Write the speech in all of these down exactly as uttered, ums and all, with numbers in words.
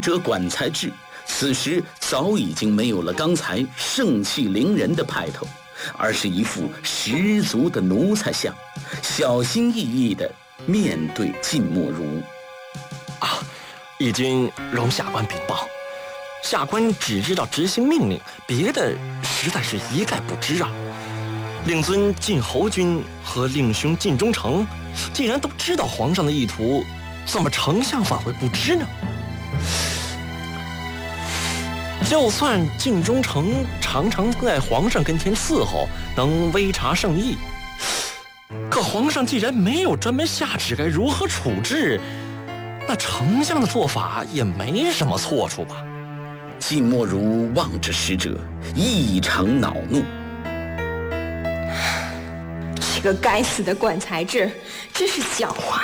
者管才智此时早已经没有了刚才盛气凌人的派头，而是一副十足的奴才相，小心翼翼地面对靳莫如。 啊，义军容下官禀报，下官只知道执行命令，别的实在是一概不知啊。令尊晋侯君和令兄晋忠诚，既然都知道皇上的意图，怎么丞相反会不知呢？就算晋忠诚常常在皇上跟前伺候，能微察圣意，可皇上既然没有专门下旨该如何处置，那丞相的做法也没什么错处吧？ 靳莫如望着使者，异常恼怒。 这个该死的管才智真是狡猾，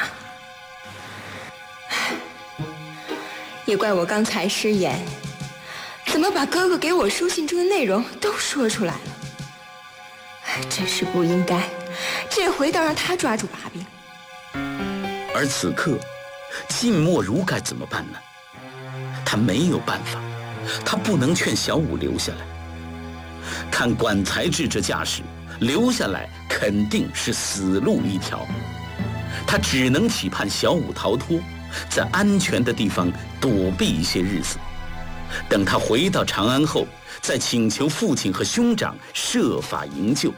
也怪我刚才失言，怎么把哥哥给我书信中的内容都说出来了？真是不应该，这回倒让他抓住把柄。 而此刻，靳莫如该怎么办呢？他没有办法，他不能劝小五留下来。看管才智这架势，留下来肯定是死路一条。他只能期盼小五逃脱，在安全的地方躲避一些日子。等他回到长安后，再请求父亲和兄长设法营救。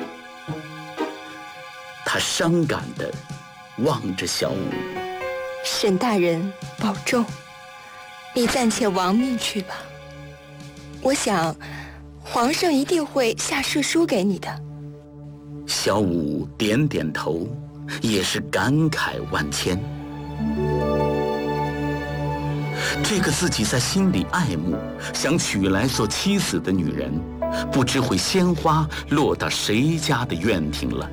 他伤感地望着小五。 沈大人保重，你暂且亡命去吧。我想皇上一定会下赦书给你的。 小五点点头，也是感慨万千。这个自己在心里爱慕、想娶来做妻子的女人，不知会鲜花落到谁家的院庭了。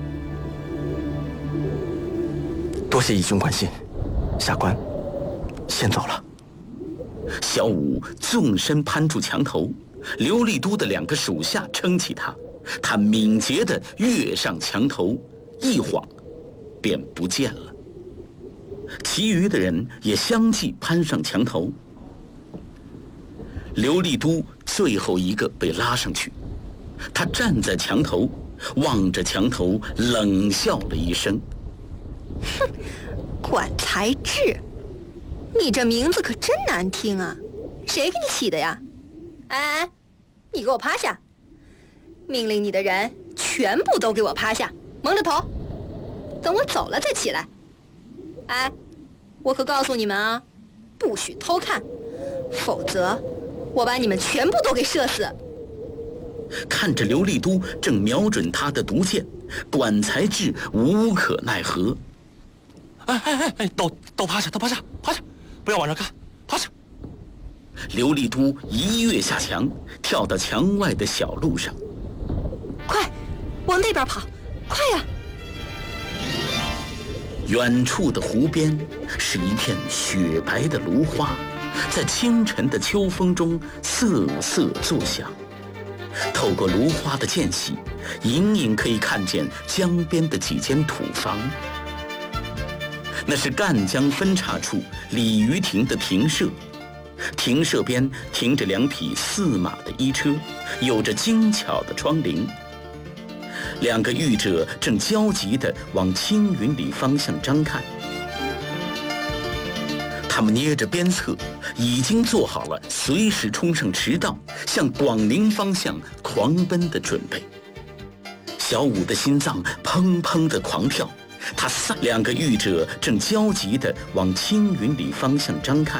多谢义军关心，下官先走了。 小五纵身攀住墙头，刘立都的两个属下撑起他，他敏捷地跃上墙头，一晃便不见了。其余的人也相继攀上墙头。刘立都最后一个被拉上去，他站在墙头，望着墙头，冷笑了一声：“ 哼，管才智，你这名字可真难听啊！谁给你起的呀？哎哎，你给我趴下！命令你的人全部都给我趴下，蒙着头，等我走了再起来。哎，我可告诉你们啊，不许偷看，否则我把你们全部都给射死。” 看着刘立都正瞄准他的毒箭，管才智无可奈何。 哎哎哎哎，都都趴下，都趴下，趴下，不要往上看，趴下。 刘立都一跃下墙，跳到墙外的小路上。 快，往那边跑，快呀！ 远处的湖边是一片雪白的芦花，在清晨的秋风中瑟瑟作响。透过芦花的间隙，隐隐可以看见江边的几间土房。那是赣江分岔处鲤鱼亭的亭舍，亭舍边停着两匹四马的衣车，有着精巧的窗棂。两个御者正焦急地往青云里方向张看，他们捏着鞭策，已经做好了随时冲上驰道，向广宁方向狂奔的准备。小五的心脏砰砰地狂跳，他撒两个御者正焦急地往青云里方向张看，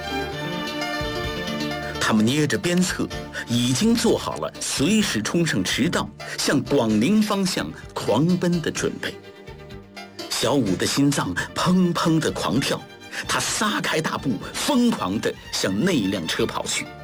他们捏着鞭策，已经做好了随时冲上驰道，向广宁方向狂奔的准备。小五的心脏砰砰地狂跳，他撒开大步，疯狂地向那辆车跑去。